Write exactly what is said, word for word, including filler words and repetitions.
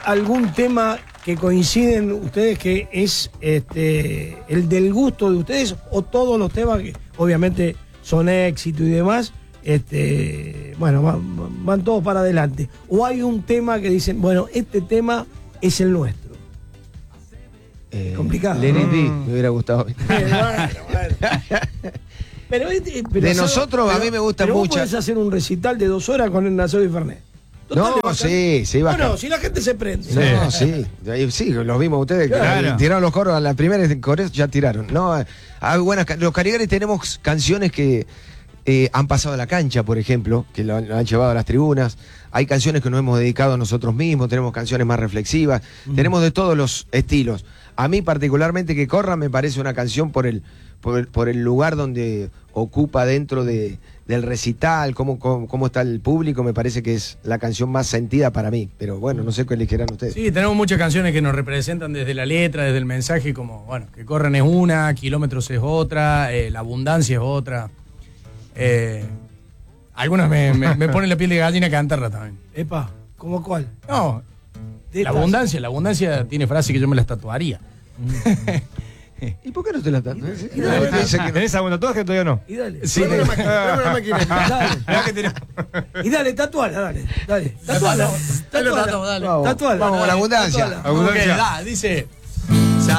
algún tema que coinciden ustedes que es este el del gusto de ustedes o todos los temas que obviamente son éxito y demás, este bueno, van, van todos para adelante? ¿O hay un tema que dicen, bueno, este tema es el nuestro? Eh, Complicado. Lenny ¿no? D, me hubiera gustado. Bueno, bueno. Pero, este, pero de ¿sabes? nosotros pero, a mí me gusta pero mucho. Vos podés hacer un recital de dos horas con el Nazo y Fernet. Total, No, sí, sí, va. No, no, si la gente se prende. No, sí, sí, sí, los vimos ustedes. Claro. Que tiraron los coros, a la primera coros ya tiraron. No, hay buenas, los Caligaris tenemos canciones que eh, han pasado a la cancha, por ejemplo, que lo, lo han llevado a las tribunas. Hay canciones que nos hemos dedicado a nosotros mismos, tenemos canciones más reflexivas, mm. tenemos de todos los estilos. A mí particularmente Que Corra me parece una canción por el, por el, por el lugar donde ocupa dentro de, del recital, cómo, cómo, cómo está el público, me parece que es la canción más sentida para mí. Pero bueno, no sé qué elegirán ustedes. Sí, tenemos muchas canciones que nos representan desde la letra, desde el mensaje, como, bueno, Que Corren es una, Kilómetros es otra, eh, La Abundancia es otra. Eh, algunas me, me, me ponen la piel de gallina cantarla también. Epa, ¿cómo cuál? No, La Abundancia, La Abundancia tiene frase que yo me las tatuaría. ¿Y por qué no te la tatuas? Y dale, no. ¿Tenés algún tatuaje todavía no? Y dale. Sí. Poneme una máquina, poneme una máquina. Dale. Y dale, tatuala, dale. Dale. Tatuala. Tatuala. Tatuala. Vamos, Tatuala. vamos con La Abundancia. Tatuala. Abundancia. Ok, da, dice...